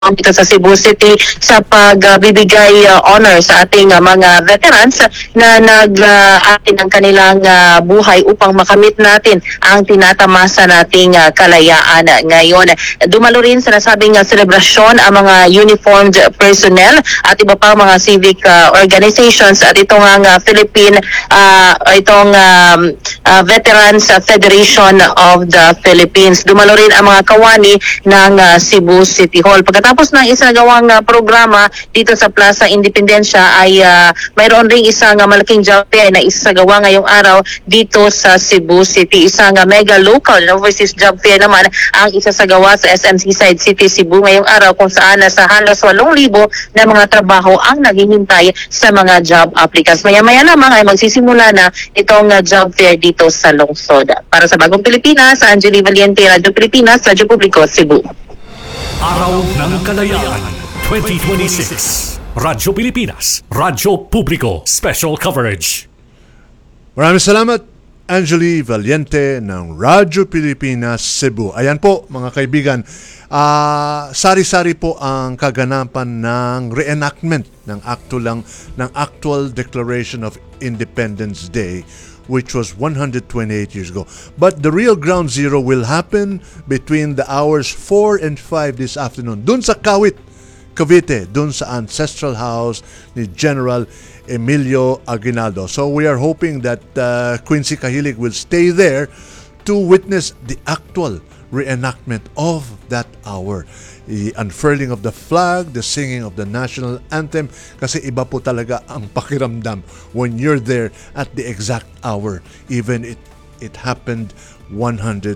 dito sa Cebu City sa pagbibigay honor sa ating mga veterans na nag-atin ng kanilang buhay upang makamit natin ang tinatamasa nating kalayaan ngayon. Dumalo rin sa nasabing selebrasyon ang mga uniformed personnel at iba pang mga civic organizations at itong Philippine Veterans Federation of the Philippines. Dumalo rin ang mga kawani ng Cebu City Hall. Pagkatapos ng isinagawang programa dito sa Plaza Independencia ay mayroon ring isang malaking job fair na isagawa ngayong araw dito sa Cebu City. Isang mega local and overseas job fair naman ang isasagawa sa SM Seaside City, Cebu ngayong araw kung saan nasa halos 8,000 na mga trabaho ang naghihintay sa mga job applicants. Maya-maya lamang ay magsisimula na itong job fair dito sa lungsod. Para sa Bagong Pilipinas, Angeli Valiente, Radyo Pilipinas, Radyo Publiko, Cebu. Araw ng Kalayaan 2026. Radyo Pilipinas, Radyo Publiko, Special Coverage. Maraming salamat, Angeli Valiente ng Radyo Pilipinas, Cebu. Ayan po, mga kaibigan, sari-sari po ang kaganapan ng reenactment ng actual Declaration of Independence Day, which was 128 years ago. But the real ground zero will happen between the hours 4 and 5 this afternoon. Dun sa Kawit, Cavite, dun sa ancestral house ni General Emilio Aguinaldo. So we are hoping that Quincy Kahilig will stay there to witness the actual reenactment of that hour. The unfurling of the flag, the singing of the national anthem, kasi iba po talaga ang pakiramdam when you're there at the exact hour, even it happened 128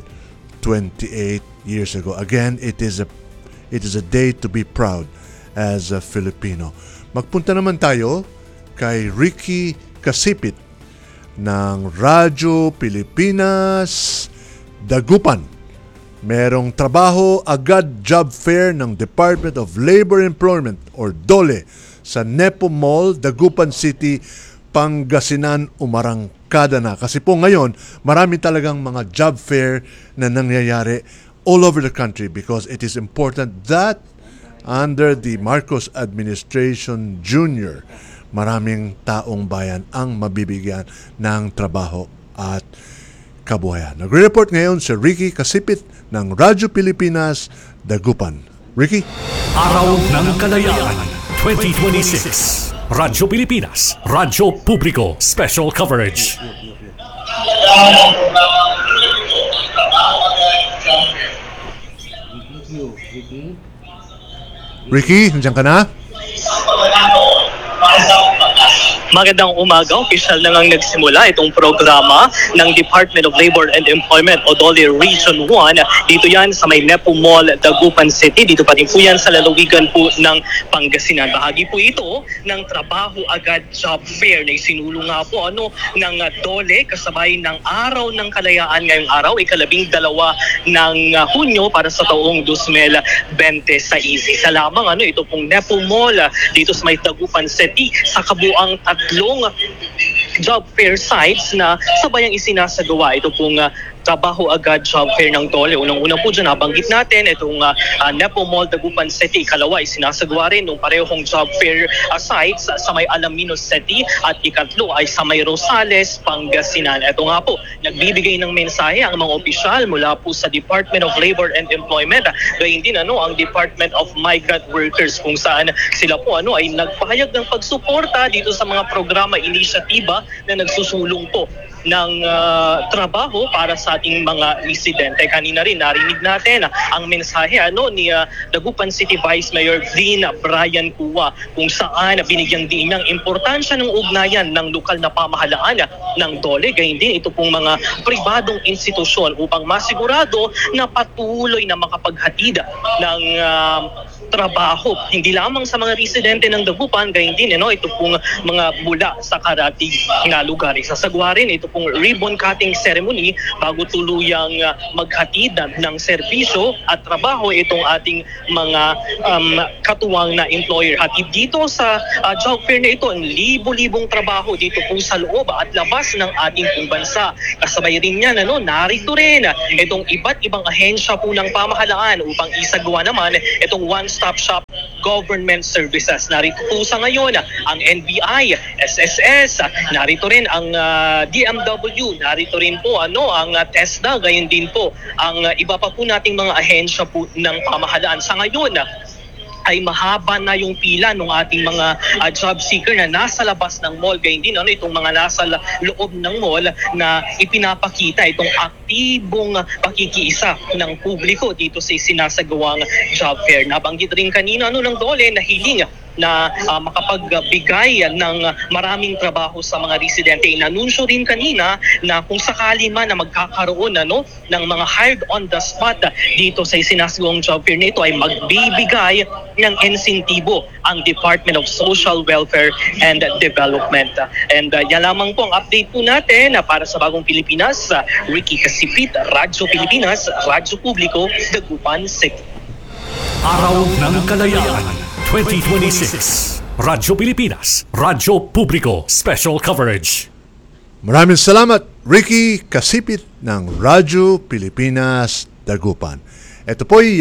years ago. Again, it is a day to be proud as a Filipino. Magpunta naman tayo kay Ricky Kasipit ng Radyo Pilipinas, Dagupan. Merong trabaho agad job fair ng Department of Labor and Employment or DOLE sa Nepo Mall, Dagupan City, Pangasinan, umarangkada na. Kasi po ngayon, marami talagang mga job fair na nangyayari all over the country because it is important that under the Marcos Administration Jr., maraming taong bayan ang mabibigyan ng trabaho at kabuhayan. Nagre-report ngayon si Ricky Kasipit ng Radyo Pilipinas, Dagupan. Ricky? Araw ng Kalayaan 2026. Radyo Pilipinas, Radyo Publiko, Special Coverage. Ricky, nandiyan ka na? Magandang umaga, opisyal na ngang nagsimula itong programa ng Department of Labor and Employment o DOLE Region 1. Dito yan sa may Nepo Mall, Dagupan City. Dito pa din po yan sa lalawigan po ng Pangasinan. Bahagi po ito ng Trabaho Agad Job Fair na isinulong nga po ng DOLE kasabay ng Araw ng Kalayaan ngayong araw, ika-12 ng Hunyo para sa taong 2026. Isa lamang ito pong Nepo Mall dito sa may Dagupan City sa kabuang tatlong job fair sites na sabayang isinasagawa. Ito pong Trabaho Agad Job Fair ng DOLE. Unang-una po dyan, nabanggit natin itong Nepo Mall, Dagupan City. Ikalawa, isinasagawa rin ng parehong job fair sites sa may Alaminos City at ikatlo ay sa may Rosales, Pangasinan. Ito nga po, nagbibigay ng mensahe ang mga opisyal mula po sa Department of Labor and Employment. Gayon din ang Department of Migrant Workers kung saan sila po ay nagpahayag ng pagsuporta dito sa mga programa, inisyatiba na nagsusulong po ng trabaho para sa ating mga residente. Kanina rin narinig natin ang mensahe ni Dagupan City Vice Mayor Dean Brian Cua kung saan binigyang din ng importansya ng ugnayan ng lokal na pamahalaan ng DOLE. Gayon din ito pong mga pribadong institusyon upang masigurado na patuloy na makapaghatid ng trabaho hindi lamang sa mga residente ng Dagupan, gayon din ito pong mga mula sa karatig na lugar. Isasagwa rin ito pong ribbon cutting ceremony bago tuluyang maghatid ng serbisyo at trabaho itong ating mga katuwang na employer. Hatid dito sa job fair na ito ang libo-libong trabaho dito po sa loob at labas ng ating pong bansa. Kasabay rin yan, narito rin itong iba't ibang ahensya po ng pamahalaan upang isagawa naman itong one-stop shop government services. Narito po sa ngayon ang NBI, SSS, narito rin ang DMW, narito rin po ang TESDA, gayon din po ang iba pa po nating mga ahensya po ng pamahalaan. Sa ngayon ay mahaba na yung pila ng ating mga job seeker na nasa labas ng mall. Gayon din itong mga nasa loob ng mall na ipinapakita itong aktibong pakikiisa ng publiko dito sa sinasagawang job fair. Nabanggit rin kanina ng DOLE na hiling na makapagbigay ng maraming trabaho sa mga residente. Inanunsyo rin kanina na kung sakali man na magkakaroon ng mga hired on the spot dito sa sinasagawang job fair nito ay magbibigay ng insentibo ang Department of Social Welfare and Development. And yan lamang po ang update po natin para sa Bagong Pilipinas. Ricky Kasipit, Radyo Pilipinas, Radyo Publiko, Dagupan City. Araw ng Kalayaan 2026. Radyo Pilipinas, Radyo Publiko, Special Coverage. Maraming salamat, Ricky Kasipit ng Radyo Pilipinas, Dagupan. Ito po'y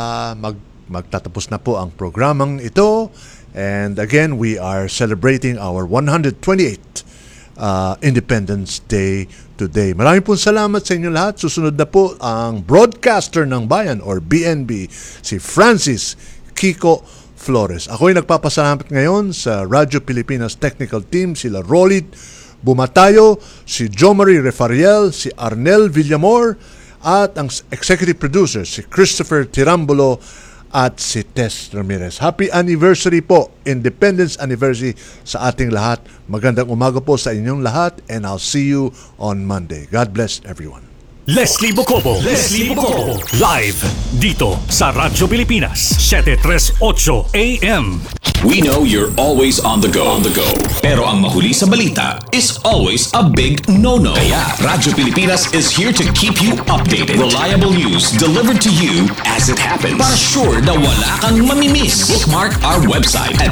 magtatapos na po ang programang ito. And again, we are celebrating our 128th Independence Day today. Maraming pong salamat sa inyo lahat. Susunod na po ang broadcaster ng bayan or BNB, si Francis Kiko Flores. Ako'y nagpapasalamat ngayon sa Radyo Pilipinas Technical Team, sila Rolit Bumatayo, si Jomari Refariel, si Arnel Villamor, at ang executive producer, si Christopher Tirambolo at si Tess Ramirez. Happy anniversary po, Independence Anniversary sa ating lahat. Magandang umaga po sa inyong lahat and I'll see you on Monday. God bless everyone. Leslie Bocobo, live dito sa Radyo Pilipinas, 738 AM. We know you're always on the go. Pero ang mahuli sa balita is always a big no-no. Kaya Radyo Pilipinas is here to keep you updated. Reliable news delivered to you as it happens. Para sure na wala kang mamimiss. Bookmark our website at